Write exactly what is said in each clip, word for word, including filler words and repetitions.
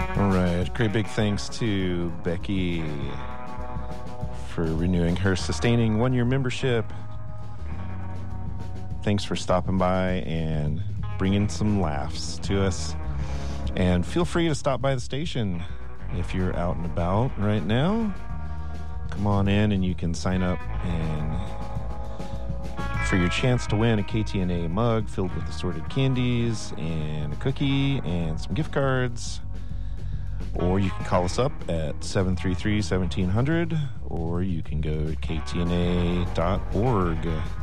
All right. Great big thanks to Becky for renewing her sustaining one-year membership. Thanks for stopping by and bringing some laughs to us. And feel free to stop by the station if you're out and about right now. Come on in and you can sign up and for your chance to win a K T N A mug filled with assorted candies and a cookie and some gift cards. Or you can call us up at seven three three, one seven zero zero, or you can go to k t n a dot org.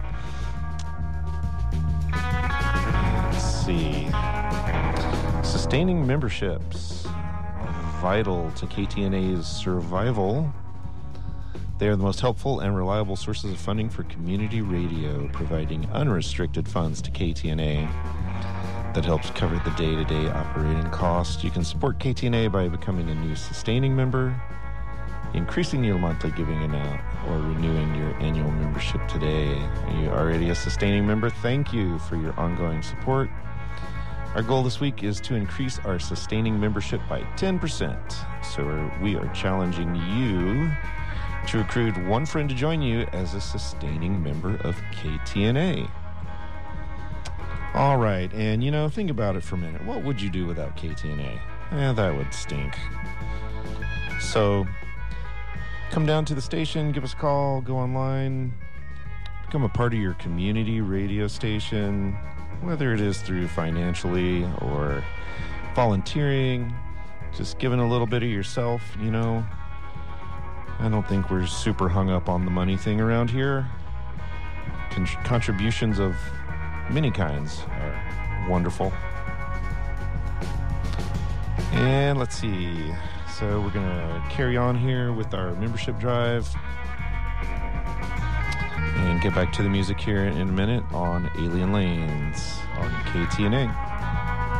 Let's see. Sustaining memberships are vital to K T N A's survival. They are the most helpful and reliable sources of funding for community radio, providing unrestricted funds to K T N A that helps cover the day-to-day operating costs. You can support K T N A by becoming a new sustaining member, increasing your monthly giving amount, or renewing your annual membership today. Are you already a sustaining member? Thank you for your ongoing support. Our goal this week is to increase our sustaining membership by ten percent. So we are challenging you to recruit one friend to join you as a sustaining member of K T N A. All right, and you know, think about it for a minute. What would you do without K T N A? Eh, that would stink. So, come down to the station, give us a call, go online, become a part of your community radio station, whether it is through financially or volunteering, just giving a little bit of yourself, you know. I don't think we're super hung up on the money thing around here. Con- contributions of many kinds are wonderful. And let's see. So we're going to carry on here with our membership drive and get back to the music here in a minute on Alien Lanes on K T N A.